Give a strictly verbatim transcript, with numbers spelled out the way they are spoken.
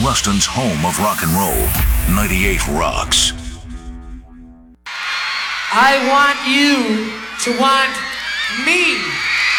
Ruston's home of rock and roll, ninety-eight Rocks. I want you to want me.